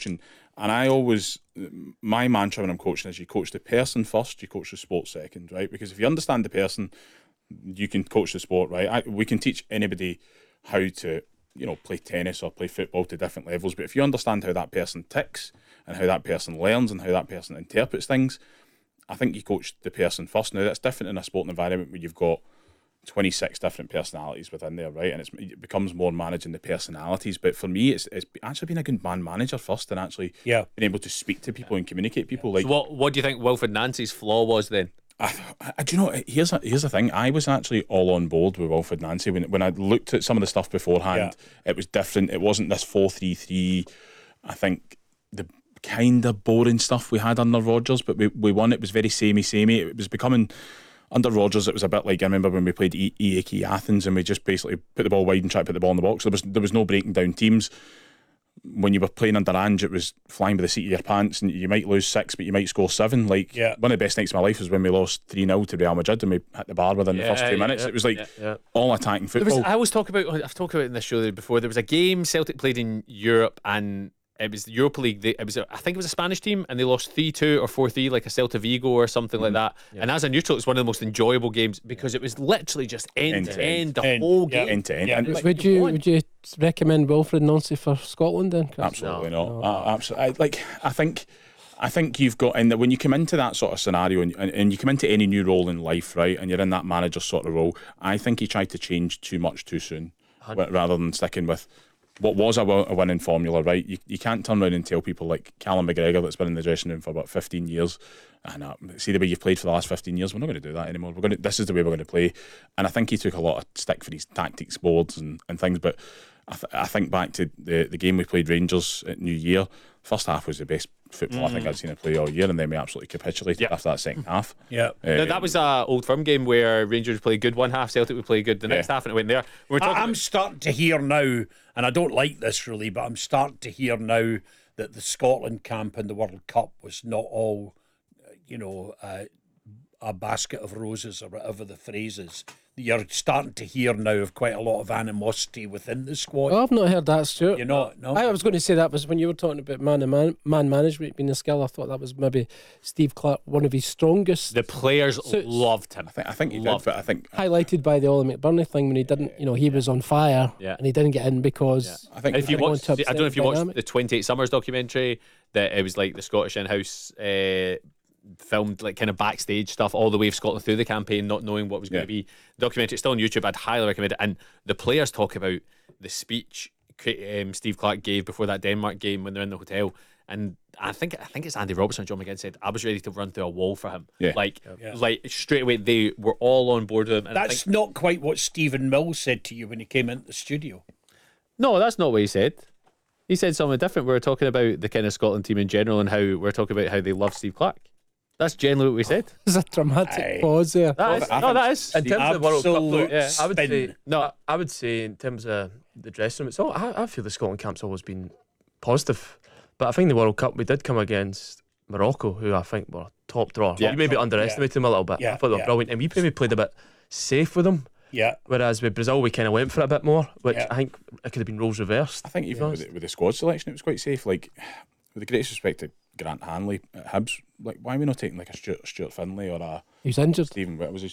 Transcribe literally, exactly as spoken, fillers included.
coaching, and I always, my mantra when I'm coaching is you coach the person first, you coach the sport second, right? Because if you understand the person, you can coach the sport, right? I, we can teach anybody how to, you know, play tennis or play football to different levels, but if you understand how that person ticks and how that person learns and how that person interprets things, I think you coach the person first. Now, that's different in a sporting environment where you've got twenty-six different personalities within there, right? And it's, it becomes more managing the personalities. But for me, it's, it's actually being a good man manager first and actually yeah. being able to speak to people and communicate people. Like, so what, what do you think Wilfred Nancy's flaw was then? I, I, do you know, here's a, here's the thing. I was actually all on board with Wilfred Nancy. When, when I looked at some of the stuff beforehand, yeah. it was different. It wasn't this four three three. I think the kind of boring stuff we had under Rodgers, but we, we won. It was very samey samey. It was becoming, under Rodgers, it was a bit like, I remember when we played E A K Athens and we just basically put the ball wide and tried to put the ball in the box. There was there was no breaking down teams. When you were playing under Ange, it was flying by the seat of your pants, and you might lose six, but you might score seven. Like, yeah. one of the best nights of my life was when we lost three nil to Real Madrid and we hit the bar within yeah, the first two yeah, minutes. Yeah, it was like yeah, yeah. all attacking football. Was, I always talk about, I've talked about it in this show before, there was a game Celtic played in Europe and it was the Europa League. They, it was, a, I think it was a Spanish team, and they lost three two or four three, like a Celta Vigo or something mm. like that. Yeah. And as a neutral, it's one of the most enjoyable games because it was literally just end, end to end, the end. whole game. Yeah. End to end. Yeah. And Like, would you won. would you recommend Wilfred Nancy for Scotland then, Chris? Absolutely no. not. No. Uh, absolutely. I, like I think, I think you've got in that when you come into that sort of scenario and, and, and you come into any new role in life, right, and you're in that manager sort of role. I think he tried to change too much too soon, w- rather than sticking with what was a, a winning formula, right? You you can't turn around and tell people like Callum McGregor that's been in the dressing room for about fifteen years, and uh, see the way you've played for the last fifteen years. We're not going to do that anymore. We're going to. This is the way we're going to play. And I think he took a lot of stick for his tactics boards and, and things. But I, th- I think back to the the game we played Rangers at New Year. First half was the best football mm. I think I'd seen him play all year, and then we absolutely capitulated yep. after that second half. Yeah, uh, no, that was a Old Firm game where Rangers would play good one half, Celtic would play good the next yeah. half, and it went there. We're I, I'm about- starting to hear now, and I don't like this really, but I'm starting to hear now that the Scotland camp in the World Cup was not all, you know, uh, a basket of roses or whatever the phrase is. You're starting to hear now of quite a lot of animosity within the squad. Oh, I've not heard that, Stuart. You know, no. I was going to say that was when you were talking about man and man, man management being a skill. I thought that was maybe Steve Clarke, one of his strongest. The players suits. loved him. I think I think he loved did, but I think highlighted by the Ollie McBurney thing when he didn't, you know, he was on fire yeah. and he didn't get in because. Yeah. I think if you watched, I don't know if you dynamic. watched the twenty-eight Summers documentary, that it was like the Scottish in-house. Uh, filmed like kind of backstage stuff all the way of Scotland through the campaign, not knowing what was going yeah. to be. The documentary, it's still on YouTube. I'd highly recommend it. And the players talk about the speech um, Steve Clarke gave before that Denmark game when they're in the hotel. And I think I think it's Andy Robertson and John McGinn said I was ready to run through a wall for him. Yeah. Like yeah. like straight away they were all on board with him. And that's think, not quite what Stephen Mills said to you when he came into the studio. No, that's not what he said. He said something different. We were talking about the kind of Scotland team in general and how we we're talking about how they love Steve Clarke. That's generally what we said. There's a dramatic Aye. pause there. That is, no, that is. In terms of the World Cup, though, yeah, I would say no. I, I would say in terms of the dressing room, it's all. I, I feel the Scotland camp's always been positive, but I think the World Cup we did come against Morocco, who I think were top draw. Yeah. We maybe underestimated yeah. them a little bit. Yeah. I thought they were yeah. brilliant, and we maybe played a bit safe with them. Yeah. Whereas with Brazil, we kind of went for it a bit more, which yeah. I think it could have been roles reversed. I think even with the, with the squad selection, it was quite safe. Like, with the greatest respect to Grant Hanley at Hibs, like, why are we not taking like a Stuart, Stuart Finlay or a He was injured. Stephen? What was he?